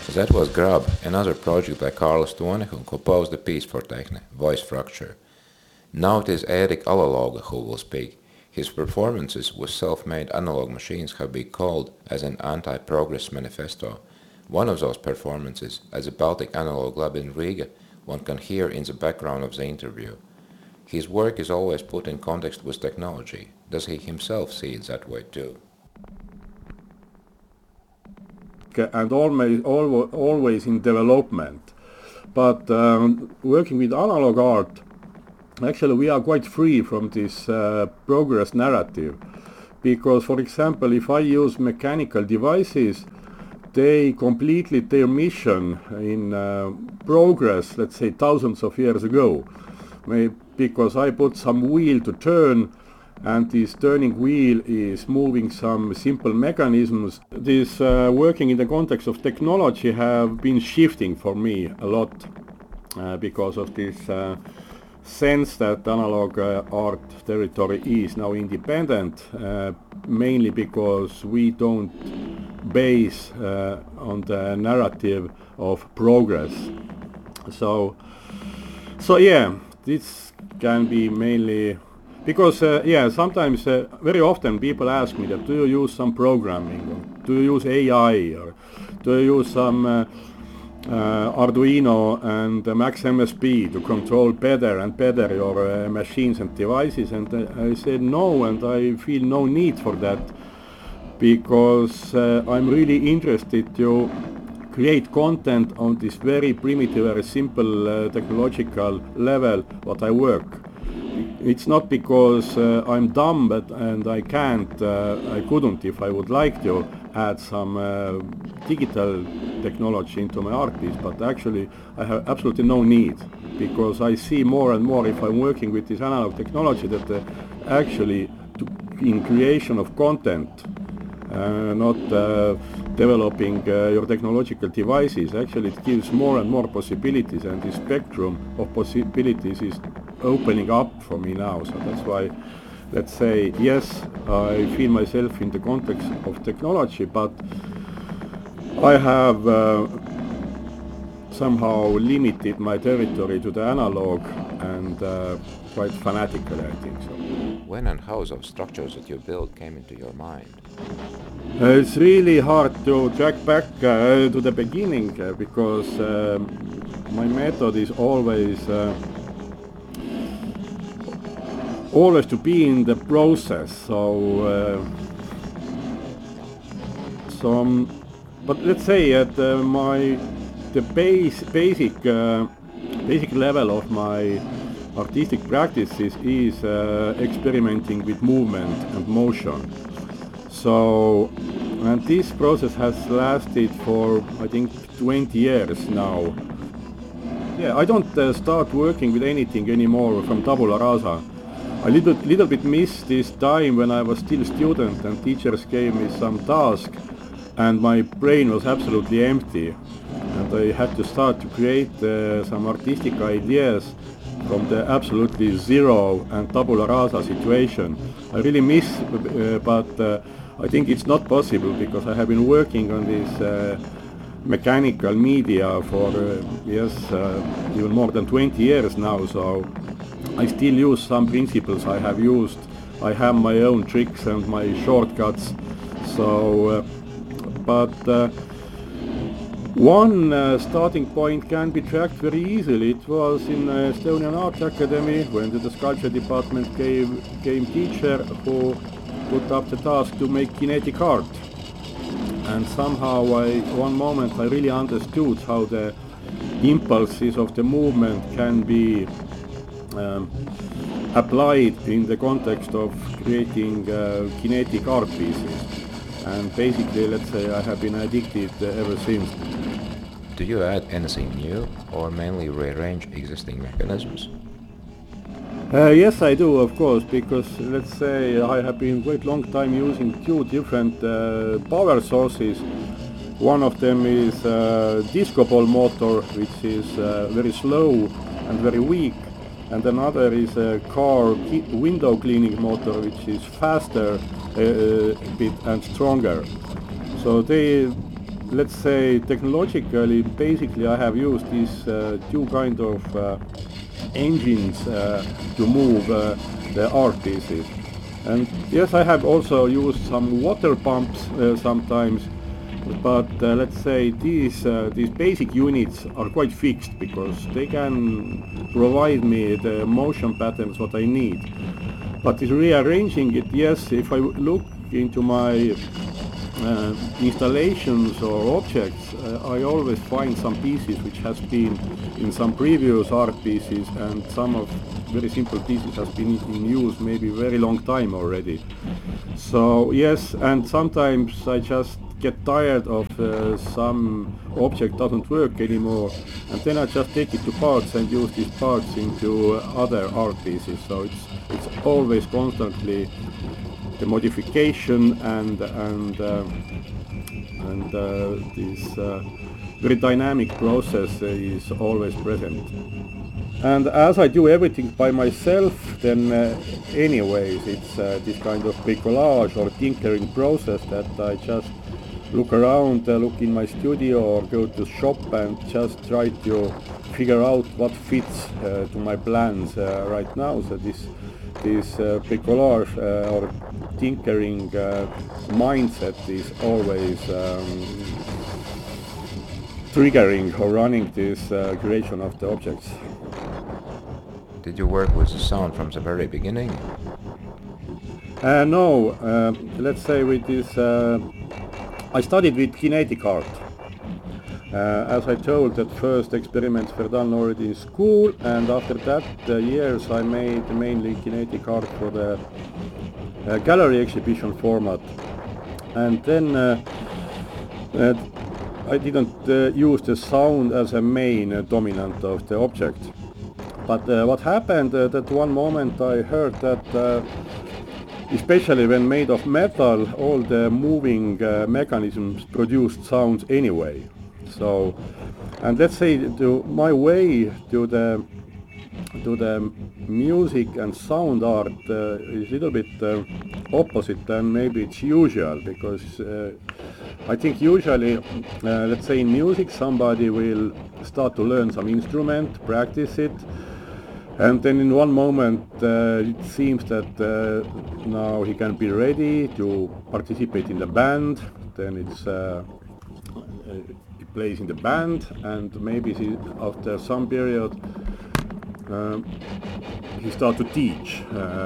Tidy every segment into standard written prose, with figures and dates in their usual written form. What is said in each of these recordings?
That was Grub, another project by Carlos Tuone who composed the piece for Techne, Voice Fracture. Now it is Erik Alaloga who will speak. His performances with self-made analog machines have been called as an anti-progress manifesto. One of those performances, at the Baltic Analog Lab in Riga, one can hear in the background of the interview. His work is always put in context with technology. Does he himself see it that way too? And always in development. But working with analog art, actually we are quite free from this progress narrative. Because, for example, if I use mechanical devices, they completed their mission in progress, let's say thousands of years ago. Because I put some wheel to turn, and this turning wheel is moving some simple mechanisms. This working in the context of technology have been shifting for me a lot because of this sense that analog art territory is now independent, mainly because we don't base on the narrative of progress. So yeah, this can be mainly because sometimes very often people ask me that do you use some programming, or do you use AI, or do you use some Arduino and MaxMSP to control better and better your machines and devices, and I said no, and I feel no need for that, because I'm really interested to create content on this very primitive, very simple technological level what I work. It's not because I'm dumb and I couldn't if I would like to add some digital technology into my art piece, but actually I have absolutely no need, because I see more and more if I'm working with this analog technology that actually in creation of content, not developing your technological devices, actually it gives more and more possibilities, and the spectrum of possibilities is opening up for me now. So that's why, let's say, yes, I feel myself in the context of technology, but I have somehow limited my territory to the analog, and quite fanatically, I think so. When and how those structures that you built came into your mind? It's really hard to track back to the beginning because my method is always to be in the process. But let's say at the basic level of my artistic practices is experimenting with movement and motion. So, and this process has lasted for, I think, 20 years now. Yeah, I don't start working with anything anymore from tabula rasa. I little bit missed this time when I was still student and teachers gave me some task and my brain was absolutely empty. And I had to start to create some artistic ideas from the absolutely zero and tabula rasa situation. I really miss, but I think it's not possible because I have been working on this mechanical media for even more than 20 years now, so I still use some principles I have used. I have my own tricks and my shortcuts. So, one starting point can be tracked very easily. It was in Estonian Art Academy when the sculpture department came teacher who put up the task to make kinetic art. And somehow one moment I really understood how the impulses of the movement can be applied in the context of creating kinetic art pieces. And basically, let's say, I have been addicted ever since. Do you add anything new or mainly rearrange existing mechanisms? Yes, I do, of course, because let's say I have been quite long time using two different power sources. One of them is disco ball motor, which is very slow and very weak, and another is a car window cleaning motor, which is faster a bit and stronger. So they let's say technologically, basically I have used these two kind of engines to move the art pieces. And yes, I have also used some water pumps sometimes, but let's say these basic units are quite fixed because they can provide me the motion patterns what I need. But rearranging it, yes, if I look into my installations or objects, I always find some pieces which has been in some previous art pieces, and some of very simple pieces has been in use maybe very long time already. So yes, and sometimes I just get tired of some object doesn't work anymore, and then I just take it to parts and use these parts into other art pieces. So it's always constantly the modification and this very dynamic process is always present. And as I do everything by myself, then anyways it's this kind of bricolage or tinkering process that I just look around, look in my studio or go to shop and just try to figure out what fits to my plans right now. So this bricolage or tinkering mindset is always triggering or running this creation of the objects. Did you work with the sound from the very beginning? No, let's say with this, I studied with kinetic art. As I told, that first experiments were done already in school, and after that years I made mainly kinetic art for the gallery exhibition format. And then I didn't use the sound as a main dominant of the object. But what happened that one moment I heard that especially when made of metal, all the moving mechanisms produced sounds anyway. So, and let's say my way to the music and sound art is a little bit opposite than maybe it's usual, because I think usually, let's say in music, somebody will start to learn some instrument, practice it, and then in one moment it seems that now he can be ready to participate in the band. Then it's he plays in the band, and maybe after some period he starts to teach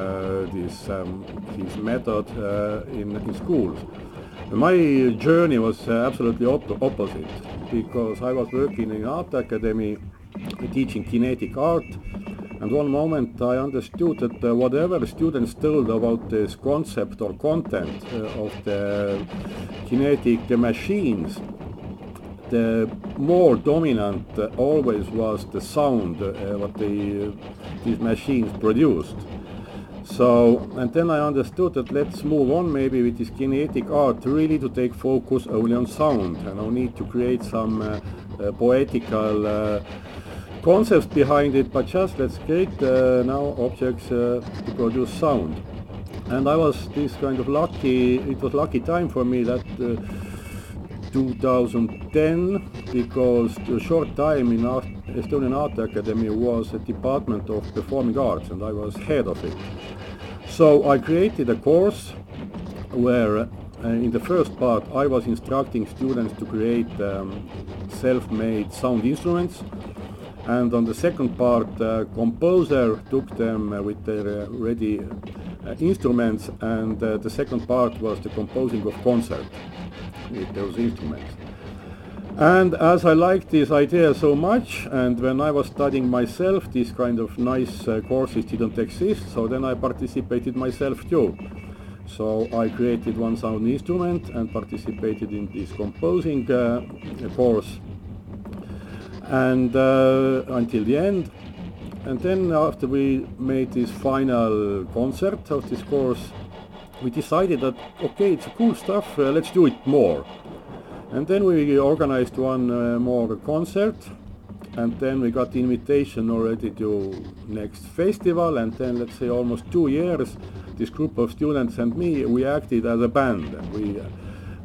his method in schools. My journey was absolutely opposite, because I was working in art academy teaching kinetic art. And one moment I understood that whatever students told about this concept or content of the kinetic machines, the more dominant always was the sound what these machines produced. So, and then I understood that let's move on maybe with this kinetic art really to take focus only on sound, and no need to create some poetical concepts behind it, but just let's create now objects to produce sound. And I was this kind of lucky, it was lucky time for me that 2010, because a short time in Estonian Art Academy was a department of performing arts, and I was head of it. So I created a course where in the first part I was instructing students to create self-made sound instruments. And on the second part, composer took them with their ready instruments, and the second part was the composing of concert with those instruments. And as I liked this idea so much, and when I was studying myself, these kind of nice courses didn't exist, so then I participated myself too. So I created one sound instrument and participated in this composing course. And until the end, and then after we made this final concert of this course, we decided that okay, it's cool stuff, let's do it more. And then we organized one more concert, and then we got the invitation already to next festival, and then let's say almost 2 years this group of students and me, we acted as a band.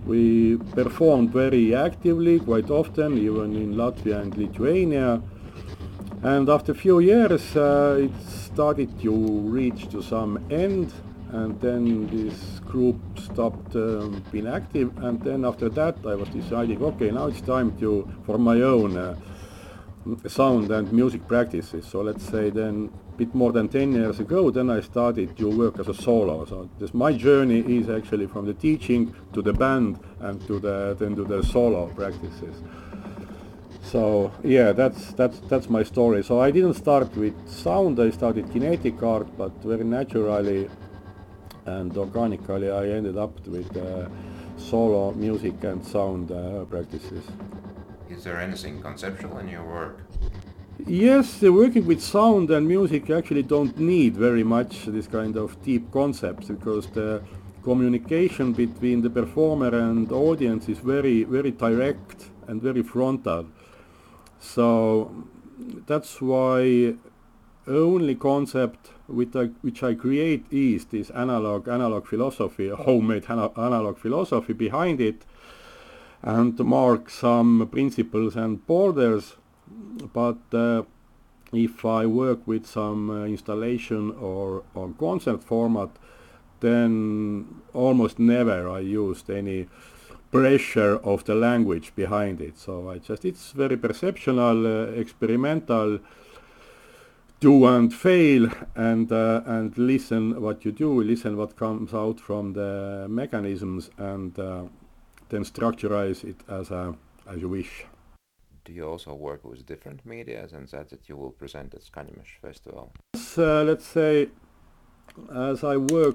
We performed very actively, quite often, even in Latvia and Lithuania. And after a few years, it started to reach to some end, and then this group stopped being active. And then after that, I was deciding, okay, now it's time for my own sound and music practices. So let's say then a bit more than 10 years ago, then I started to work as a solo. So my journey is actually from the teaching to the band and to the solo practices. So yeah, that's my story. So I didn't start with sound, I started kinetic art, but very naturally and organically I ended up with solo music and sound practices. Is there anything conceptual in your work? Yes, working with sound and music actually don't need very much this kind of deep concepts, because the communication between the performer and audience is very, very direct and very frontal. So that's why only concept which I create is this analog philosophy, homemade analog philosophy behind it, and mark some principles and borders. But if I work with some installation or concert format, then almost never I used any pressure of the language behind it. So it's very perceptual, experimental, do and fail, and listen what you do, listen what comes out from the mechanisms, and then structurize it as you wish. Do you also work with different media and that you will present at Skanimesh Festival? Let's say, as I work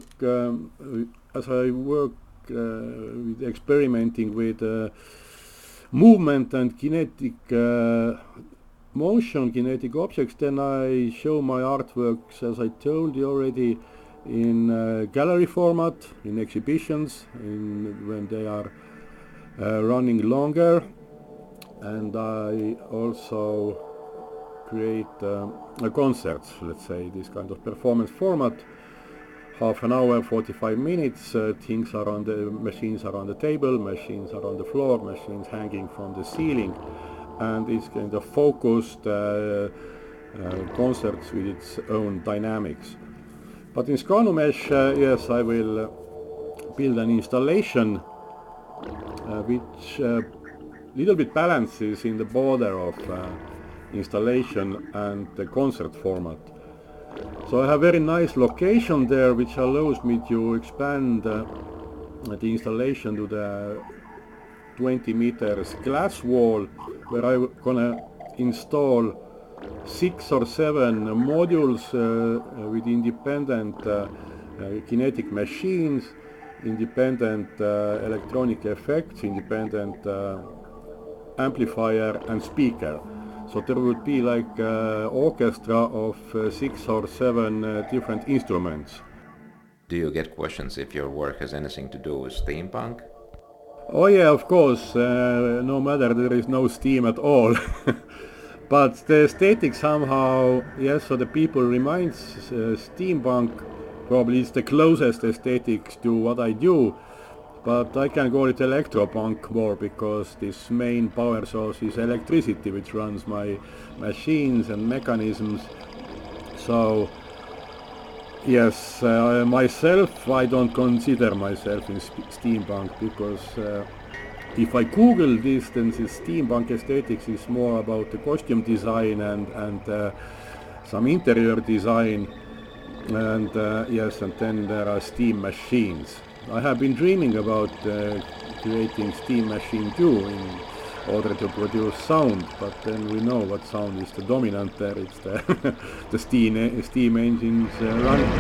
with experimenting with movement and kinetic motion, kinetic objects, then I show my artworks, as I told you already, in gallery format, in exhibitions, when they are running longer. And I also create concerts, let's say, this kind of performance format, half an hour, 45 minutes, machines are on the table, machines are on the floor, machines hanging from the ceiling, and it's kind of focused concerts with its own dynamics. But in Skanimesh, yes, I will build an installation which little bit balances in the border of installation and the concert format. So I have very nice location there, which allows me to expand the installation to the 20 meters glass wall, where I'm gonna install 6 or 7 modules with independent kinetic machines, independent electronic effects, independent amplifier and speaker. So there would be like orchestra of 6 or 7 different instruments. Do you get questions if your work has anything to do with steampunk? Oh yeah, of course, no matter there is no steam at all. But the aesthetic somehow, yes, so the people reminds steampunk probably is the closest aesthetics to what I do. But I can call it electropunk more, because this main power source is electricity, which runs my machines and mechanisms. So yes, myself, I don't consider myself in steampunk, because if I Google this, then the steampunk aesthetics is more about the costume design and some interior design, and yes, and then there are steam machines. I have been dreaming about creating steam machine too in order to produce sound, but then we know what sound is the dominant there. It's the steam engines running.